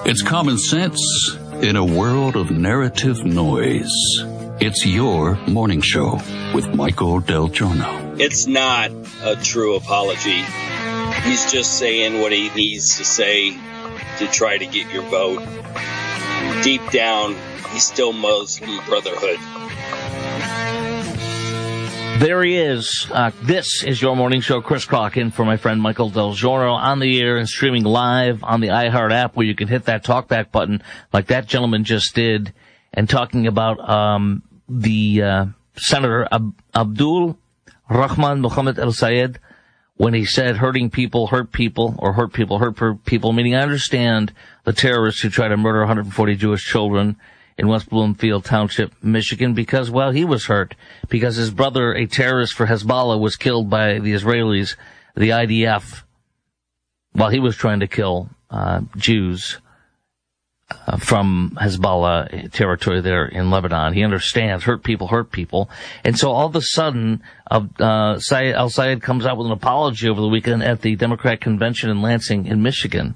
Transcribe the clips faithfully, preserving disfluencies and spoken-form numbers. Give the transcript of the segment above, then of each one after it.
It's common sense in a world of narrative noise. It's your morning show with Michael Del Giorno. It's not a true apology. He's just saying what he needs to say to try to get your vote. Deep down, he's still Muslim Brotherhood. There he is. Uh, this is your morning show. Chris Crock in for my friend Michael Del Giorno on the air and streaming live on the iHeart app where you can hit that talkback button like that gentleman just did and talking about um, the uh, Senator Ab- Abdul Rahman Mohammed El Sayed when he said hurting people hurt people or hurt people hurt people, meaning I understand the terrorists who try to murder one hundred forty Jewish children in West Bloomfield Township, Michigan, because, well, he was hurt because his brother, a terrorist for Hezbollah, was killed by the Israelis, the I D F, while he was trying to kill uh, Jews uh, from Hezbollah territory there in Lebanon. He understands hurt people hurt people. And so all of a sudden, uh, uh, Sayed, Al Sayed comes out with an apology over the weekend at the Democrat convention in Lansing in Michigan.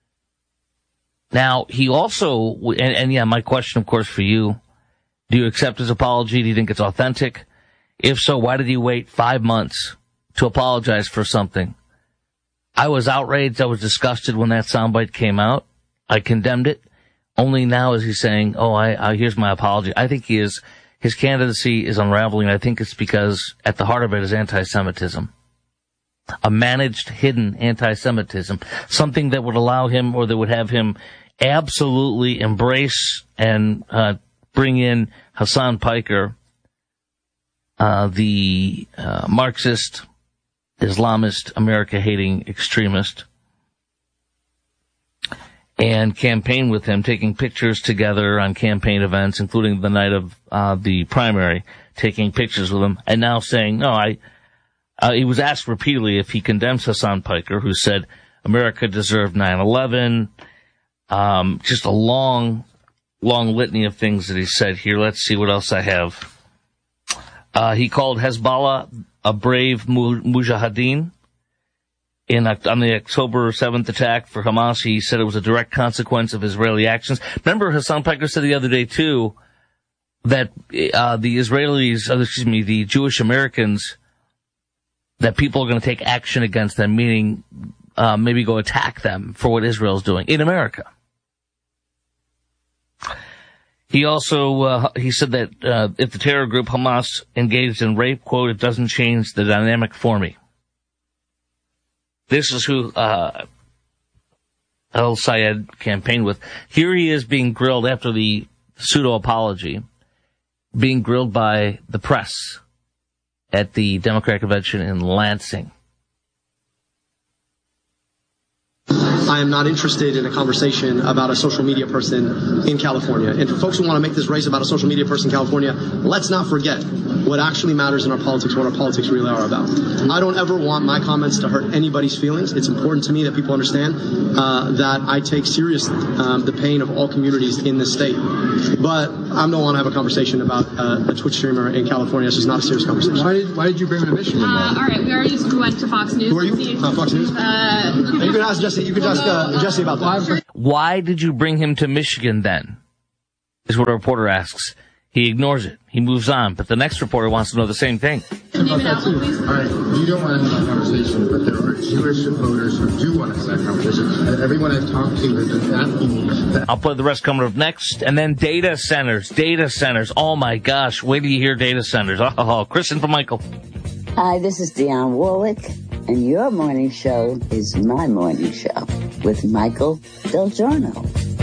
Now, he also, and, and yeah, my question, of course, for you, do you accept his apology? Do you think it's authentic? If so, why did he wait five months to apologize for something? I was outraged. I was disgusted when that soundbite came out. I condemned it. Only now is he saying, oh, I, I here's my apology. I think he is, his candidacy is unraveling. I think it's because at the heart of it is anti-Semitism. A managed, hidden anti-Semitism. Something that would allow him or that would have him absolutely embrace and uh, bring in Hassan Piker, uh, the uh, Marxist, Islamist, America-hating extremist, and campaign with him, taking pictures together on campaign events, including the night of uh, the primary, taking pictures with him, and now saying, no, I... Uh, he was asked repeatedly if he condemns Hassan Piker, who said America deserved nine eleven. Um, just a long, long litany of things that he said here. Let's see what else I have. Uh, he called Hezbollah a brave mujahideen. In, on the October seventh attack for Hamas, he said it was a direct consequence of Israeli actions. Remember, Hassan Piker said the other day, too, that uh, the Israelis, uh, excuse me, the Jewish Americans, that people are going to take action against them, meaning uh, maybe go attack them for what Israel's doing in America. He also, uh, he said that uh, if the terror group Hamas engaged in rape, quote, it doesn't change the dynamic for me. This is who uh, El Sayed campaigned with. Here he is being grilled after the pseudo-apology, being grilled by the press at the Democratic convention in Lansing. I am not interested in a conversation about a social media person in California. And for folks who want to make this race about a social media person in California, let's not forget what actually matters in our politics, what our politics really are about. I don't ever want my comments to hurt anybody's feelings. It's important to me that people understand uh, that I take seriously um, the pain of all communities in this state. But I don't want to have a conversation about uh, a Twitch streamer in California. This is not a serious conversation. Why did, why did you bring him to Michigan? Uh, all right, we already just went to Fox News. Who are you? Uh, Fox News? Uh, you can ask Jesse. You can ask uh, Jesse about that. Why did you bring him to Michigan then? Is what a reporter asks. He ignores it. He moves on. But the next reporter wants to know the same thing. Name it out, please. All right, you don't want to have a conversation, but there are Jewish voters who do want to have that conversation. And everyone I've talked to has been asking me that. I'll play the rest coming up next. And then data centers. Data centers. Oh, my gosh. Wait till you hear data centers. Oh, Kristen from Michael. Hi, this is Dionne Warwick, and your morning show is my morning show with Michael Del Giorno.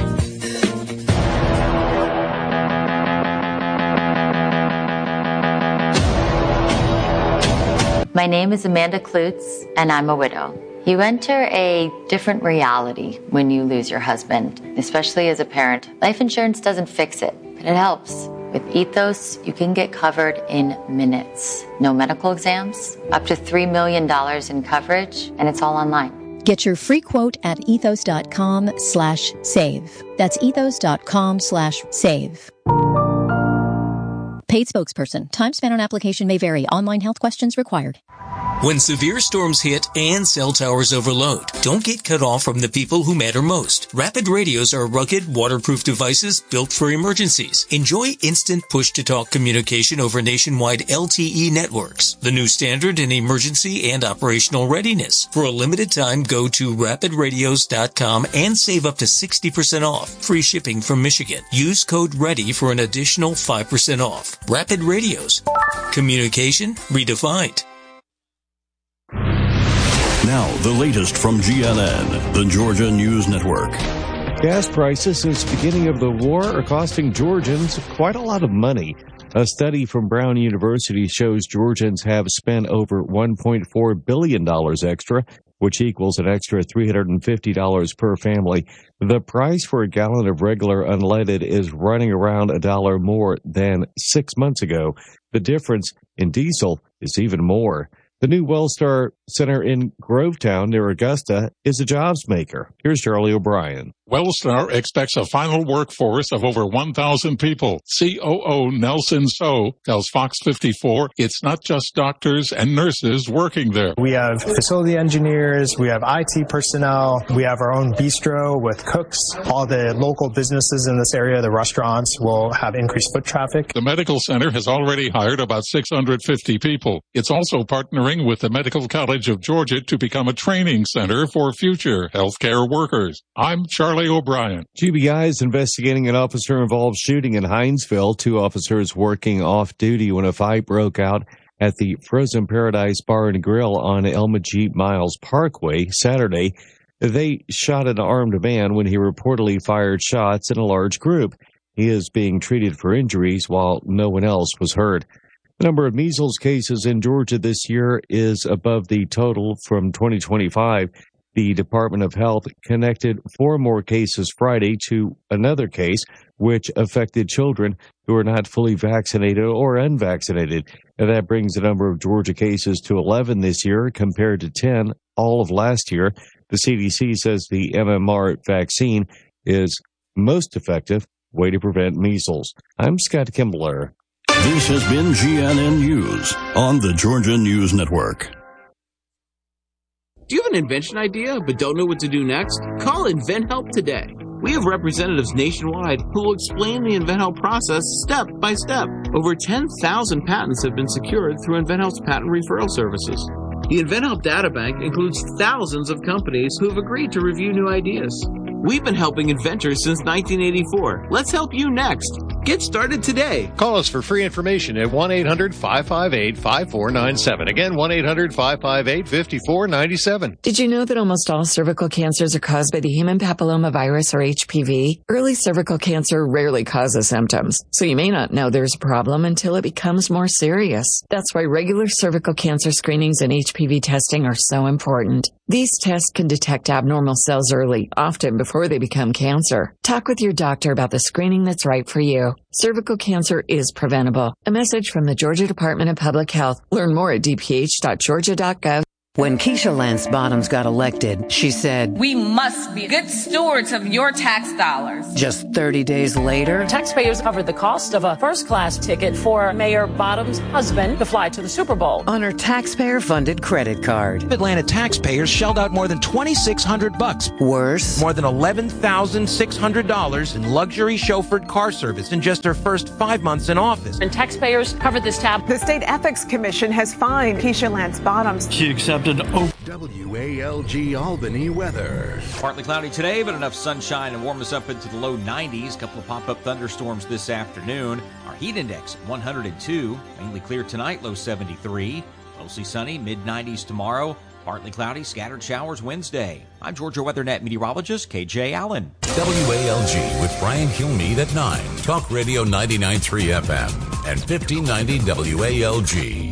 My name is Amanda Klutz, and I'm a widow. You enter a different reality when you lose your husband, especially as a parent. Life insurance doesn't fix it, but it helps. With Ethos, you can get covered in minutes. No medical exams, up to three million dollars in coverage, and it's all online. Get your free quote at ethos.com slash save. That's ethos.com slash save. Paid spokesperson. Time spent on application may vary. Online health questions required. When severe storms hit and cell towers overload, don't get cut off from the people who matter most. Rapid radios are rugged, waterproof devices built for emergencies. Enjoy instant push-to-talk communication over nationwide L T E networks, the new standard in emergency and operational readiness. For a limited time, go to rapid radios dot com and save up to sixty percent off. Free shipping from Michigan. Use code READY for an additional five percent off. Rapid Radios. Communication redefined. Now, the latest from G N N, the Georgia News Network. Gas prices since the beginning of the war are costing Georgians quite a lot of money. A study from Brown University shows Georgians have spent over one point four billion dollars extra, which equals an extra three hundred fifty dollars per family. The price for a gallon of regular unleaded is running around a dollar more than six months ago. The difference in diesel is even more. The new Wellstar Center in Grovetown near Augusta is a jobs maker. Here's Charlie O'Brien. Wellstar expects a final workforce of over one thousand people. C O O Nelson So tells Fox fifty-four it's not just doctors and nurses working there. We have facility engineers, we have I T personnel, we have our own bistro with cooks. All the local businesses in this area, the restaurants, will have increased foot traffic. The medical center has already hired about six hundred fifty people. It's also partnering with the Medical College of Georgia to become a training center for future healthcare workers. I'm Charlie O'Brien. G B I is investigating an officer-involved shooting in Hinesville. Two officers working off-duty when a fight broke out at the Frozen Paradise Bar and Grill on Elma G. Miles Parkway Saturday. They shot an armed man when he reportedly fired shots in a large group. He is being treated for injuries while no one else was hurt. The number of measles cases in Georgia this year is above the total from twenty twenty-five. The Department of Health connected four more cases Friday to another case, which affected children who are not fully vaccinated or unvaccinated. And that brings the number of Georgia cases to eleven this year compared to ten all of last year. The C D C says the M M R vaccine is most effective way to prevent measles. I'm Scott Kimbler. This has been G N N News on the Georgia News Network. Do you have an invention idea but don't know what to do next? Call InventHelp today. We have representatives nationwide who will explain the InventHelp process step by step. Over ten thousand patents have been secured through InventHelp's patent referral services. The InventHelp data bank includes thousands of companies who have agreed to review new ideas. We've been helping inventors since nineteen eighty-four. Let's help you next. Get started today. Call us for free information at one eight hundred five five eight five four nine seven. Again, one eight hundred five five eight five four nine seven. Did you know that almost all cervical cancers are caused by the human papillomavirus or H P V? Early cervical cancer rarely causes symptoms, so you may not know there's a problem until it becomes more serious. That's why regular cervical cancer screenings and H P V testing are so important. These tests can detect abnormal cells early, often before they become cancer. Talk with your doctor about the screening that's right for you. Cervical cancer is preventable. A message from the Georgia Department of Public Health. Learn more at d p h dot georgia dot gov. When Keisha Lance Bottoms got elected, she said, "We must be good stewards of your tax dollars." Just thirty days later, taxpayers covered the cost of a first-class ticket for Mayor Bottoms' husband to fly to the Super Bowl on her taxpayer-funded credit card. Atlanta taxpayers shelled out more than twenty-six hundred bucks. Worse, more than eleven thousand six hundred dollars in luxury chauffeured car service in just her first five months in office. And taxpayers covered this tab. The State Ethics Commission has fined Keisha Lance Bottoms. She accepted W A L G Albany weather. Partly cloudy today, but enough sunshine to warm us up into the low nineties. A couple of pop-up thunderstorms this afternoon. Our heat index at one hundred two. Mainly clear tonight, low seventy-three. Mostly sunny, mid nineties tomorrow. Partly cloudy, scattered showers Wednesday. I'm Georgia WeatherNet meteorologist K J Allen. W A L G with Brian Kilmeade at nine. Talk Radio ninety-nine point three F M and fifteen ninety W A L G.